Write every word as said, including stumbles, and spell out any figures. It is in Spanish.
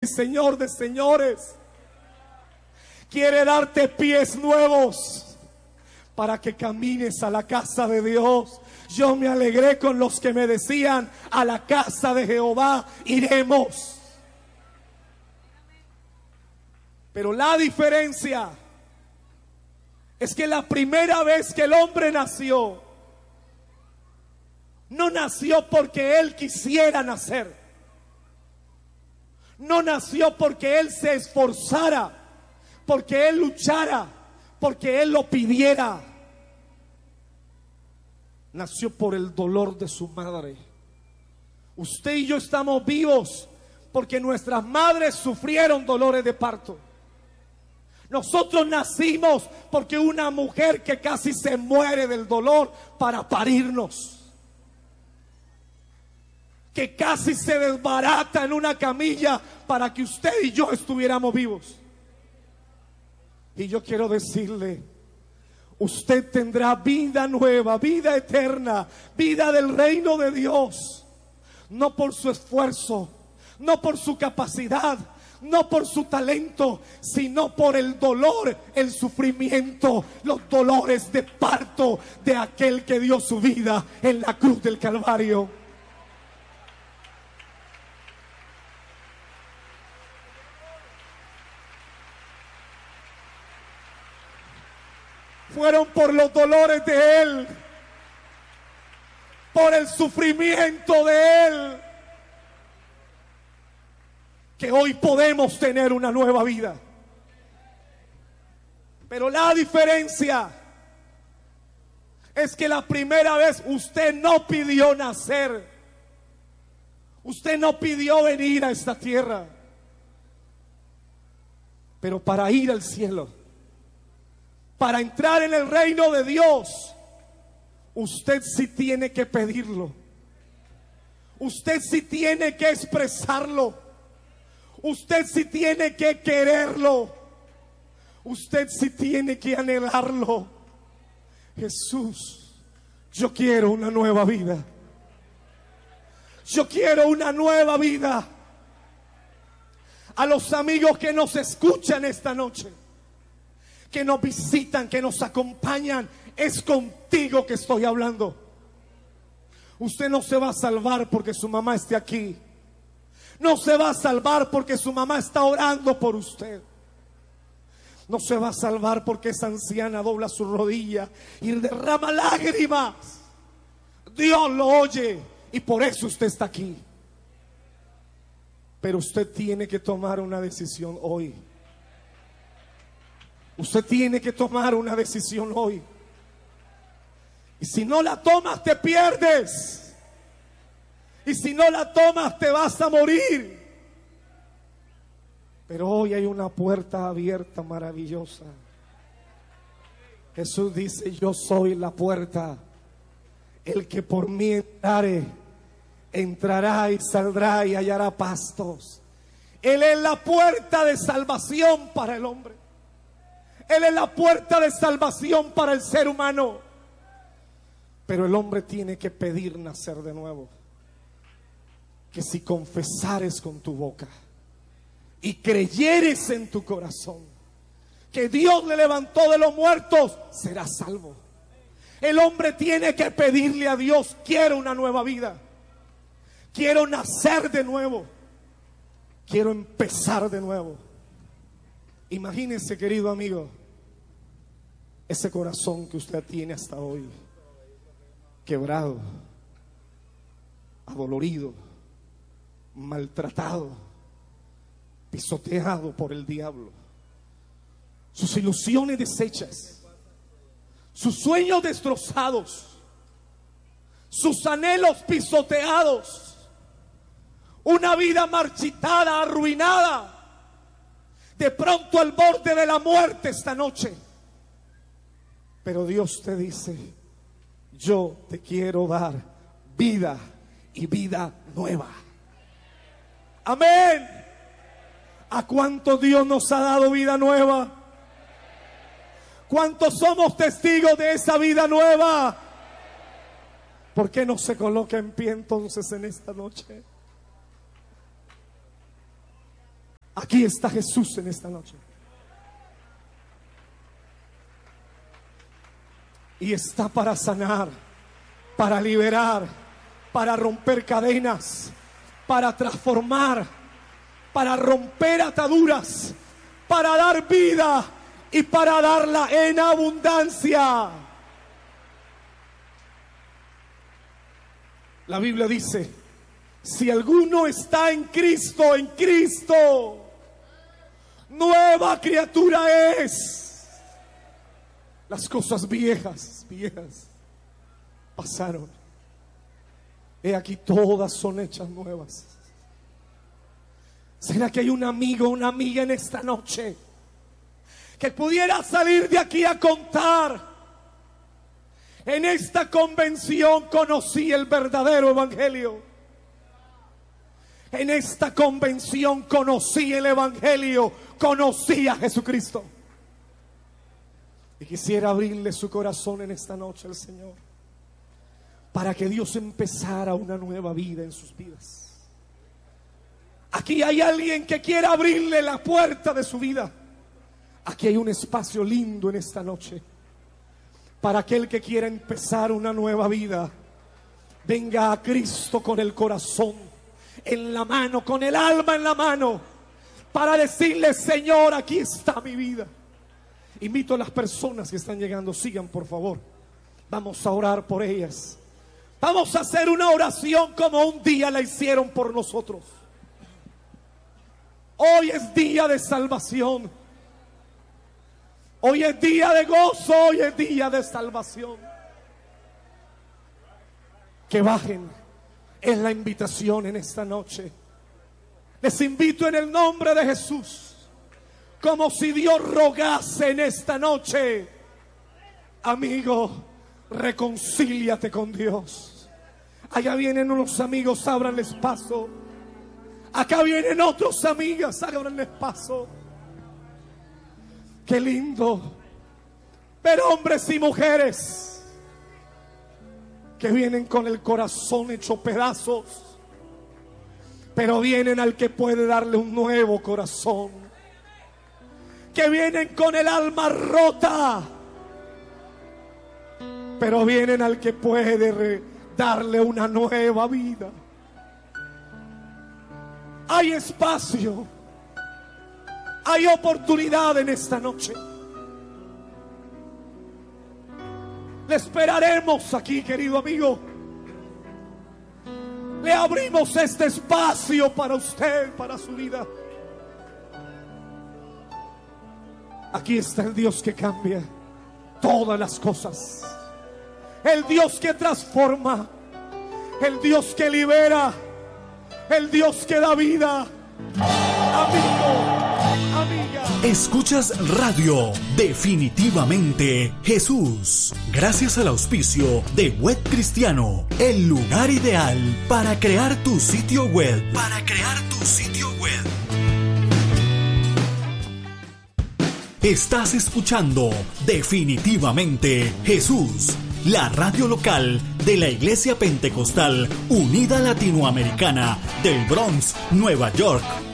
Señor de señores. Quiere darte pies nuevos para que camines a la casa de Dios. Yo me alegré con los que me decían: a la casa de Jehová iremos. Pero la diferencia es que la primera vez que el hombre nació, no nació porque él quisiera nacer. No nació porque él se esforzara, porque él luchara, porque él lo pidiera. Nació por el dolor de su madre. Usted y yo estamos vivos porque nuestras madres sufrieron dolores de parto. Nosotros nacimos porque una mujer que casi se muere del dolor para parirnos, que casi se desbarata en una camilla para que usted y yo estuviéramos vivos. Y yo quiero decirle: usted tendrá vida nueva, vida eterna, vida del reino de Dios, no por su esfuerzo, no por su capacidad, no por su talento, sino por el dolor, el sufrimiento, los dolores de parto de aquel que dio su vida en la cruz del Calvario. Fueron por los dolores de Él, por el sufrimiento de Él, que hoy podemos tener una nueva vida. Pero la diferencia es que la primera vez usted no pidió nacer, usted no pidió venir a esta tierra, pero para ir al cielo, para entrar en el reino de Dios, usted sí tiene que pedirlo. Usted sí tiene que expresarlo. Usted sí tiene que quererlo. Usted sí tiene que anhelarlo. Jesús, yo quiero una nueva vida. Yo quiero una nueva vida. A los amigos que nos escuchan esta noche, que nos visitan, que nos acompañan, es contigo que estoy hablando. Usted no se va a salvar porque su mamá esté aquí. No se va a salvar porque su mamá está orando por usted. No se va a salvar porque esa anciana dobla su rodilla y derrama lágrimas. Dios lo oye y por eso usted está aquí. Pero usted tiene que tomar una decisión hoy. Usted tiene que tomar una decisión hoy. Y si no la tomas, te pierdes. Y si no la tomas, te vas a morir. Pero hoy hay una puerta abierta maravillosa. Jesús dice: yo soy la puerta. El que por mí entrare, entrará y saldrá y hallará pastos. Él es la puerta de salvación para el hombre. Él es la puerta de salvación para el ser humano. Pero el hombre tiene que pedir nacer de nuevo. Que si confesares con tu boca y creyeres en tu corazón que Dios le levantó de los muertos, serás salvo. El hombre tiene que pedirle a Dios: quiero una nueva vida, quiero nacer de nuevo, quiero empezar de nuevo. Imagínese, querido amigo, ese corazón que usted tiene hasta hoy, quebrado, adolorido, maltratado, pisoteado por el diablo, sus ilusiones deshechas, sus sueños destrozados, sus anhelos pisoteados, una vida marchitada, arruinada, de pronto al borde de la muerte esta noche. Pero Dios te dice: yo te quiero dar vida y vida nueva. Amén. ¿A cuánto Dios nos ha dado vida nueva? ¿Cuántos somos testigos de esa vida nueva? ¿Por qué no se coloca en pie entonces en esta noche? Aquí está Jesús en esta noche. Y está para sanar, para liberar, para romper cadenas, para transformar, para romper ataduras, para dar vida y para darla en abundancia. La Biblia dice: si alguno está en Cristo, en Cristo, nueva criatura es. Las cosas viejas, viejas, pasaron. He aquí, todas son hechas nuevas. ¿Será que hay un amigo, una amiga en esta noche que pudiera salir de aquí a contar? En esta convención conocí el verdadero evangelio. En esta convención conocí el evangelio, conocí a Jesucristo. Y quisiera abrirle su corazón en esta noche al Señor, para que Dios empezara una nueva vida en sus vidas. Aquí hay alguien que quiere abrirle la puerta de su vida. Aquí hay un espacio lindo en esta noche para aquel que quiera empezar una nueva vida. Venga a Cristo con el corazón en la mano, con el alma en la mano, para decirle: Señor, aquí está mi vida. Invito a las personas que están llegando, sigan por favor. Vamos a orar por ellas. Vamos a hacer una oración como un día la hicieron por nosotros. Hoy es día de salvación. Hoy es día de gozo. Hoy es día de salvación. Que bajen. Es la invitación en esta noche. Les invito en el nombre de Jesús, como si Dios rogase en esta noche: amigo, reconcíliate con Dios. Allá vienen unos amigos, ábranles paso. Acá vienen otros amigas, ábranles paso. Qué lindo ver hombres y mujeres que vienen con el corazón hecho pedazos, pero vienen al que puede darle un nuevo corazón. Que vienen con el alma rota, pero vienen al que puede re- darle una nueva vida. Hay espacio, hay oportunidad en esta noche. Le esperaremos aquí, querido amigo. Le abrimos este espacio para usted, para su vida. Aquí está el Dios que cambia todas las cosas, el Dios que transforma, el Dios que libera, el Dios que da vida. Amigo, amiga. Escuchas Radio Definitivamente Jesús, gracias al auspicio de Web Cristiano, el lugar ideal para crear tu sitio web. Para crear tu sitio web. Estás escuchando Definitivamente Jesús, la radio local de la Iglesia Pentecostal Unida Latinoamericana del Bronx, Nueva York.